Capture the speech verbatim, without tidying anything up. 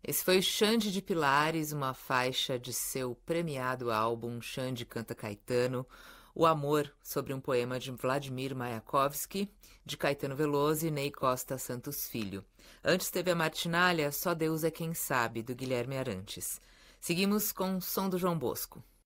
Esse foi o Xande de Pilares, uma faixa de seu premiado álbum Xande Canta Caetano, O Amor, sobre um poema de Vladimir Mayakovsky, de Caetano Veloso e Ney Costa Santos Filho. Antes teve a martinália Só Deus é Quem Sabe, do Guilherme Arantes. Seguimos com o som do João Bosco.